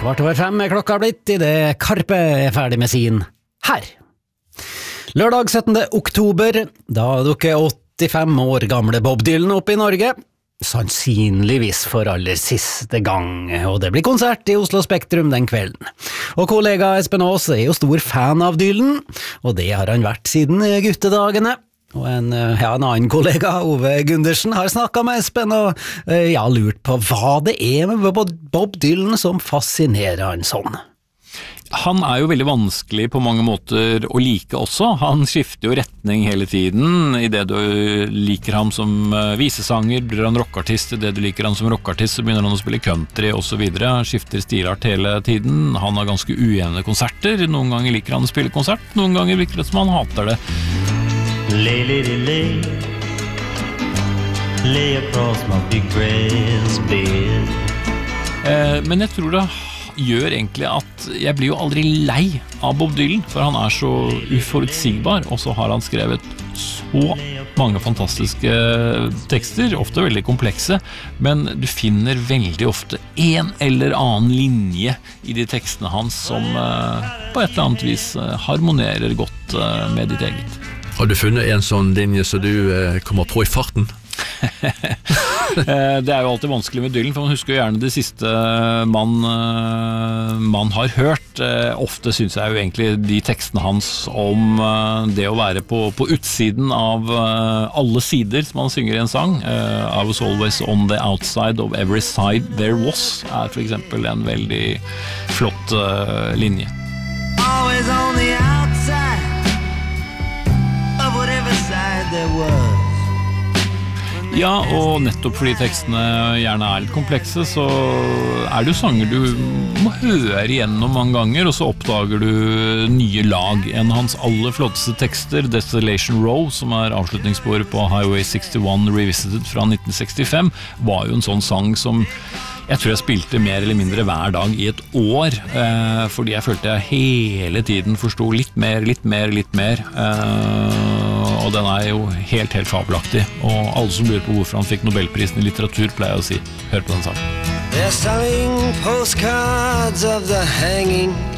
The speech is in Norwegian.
4:15 klokka blitt I det Karpe ferdig med sin her. Lørdag 17. oktober, da dukker 85 år gamle Bob Dylan opp I Norge, sannsynligvis for aller siste gang, og det blir konsert I Oslo Spektrum den kvelden. Og kollega Espen Aas jo stor fan av Dylan, og det har han vært siden guttedagene. Og en annen kollega, Ove Gundersen, har snakket med Espen og lurt på hva det med Bob Dylan som fascinerer han sånn. Han jo veldig vanskelig på mange måter å like også. Han skifter jo retning hele tiden. I det du liker ham som visesanger, blir han rockartist. I det du liker ham som rockartist, så begynner han å spille country og så videre. Han skifter stilart hele tiden. Han har ganske ujevne konserter. Noen ganger liker han å spille konsert, noen ganger virker det som han hater det. Lay across my big grass bed. Men jeg tror det gjør egentlig at jeg blir jo aldri lei av Bob Dylan, for han så uforutsigbar, og så har han skrevet så mange fantastiske tekster, ofte veldig komplekse, men du finner veldig ofte en eller annen linje I de tekstene hans som på et eller annet vis harmonerer godt med ditt eget. Har du funnet en sånn linje så du kommer på I farten? Det jo alltid vanskelig med Dylan, for man husker jo gjerne det siste man har hørt. Ofte synes jeg jo egentlig de tekstene hans om det å være på utsiden av alle sider som man synger I en sang. I was always on the outside of every side there was for eksempel en veldig flott linje. Always on the outside of whatever side there was. Ja, og nettopp fordi tekstene gjerne litt komplekse, så det jo sanger du må høre igjennom mange ganger, og så oppdager du nye lag. En av hans aller flotteste tekster, Desolation Row, som avslutningssporet på Highway 61 Revisited fra 1965, var jo en sånn sang som jeg tror jeg spilte mer eller mindre hver dag I et år, fordi jeg følte jeg hele tiden forstod litt mer, og den jo helt fabelaktig, og alle som lurer på hvorfor han fikk Nobelprisen I litteratur pleier å si, hør på den sangen. They're selling postcards of the hanging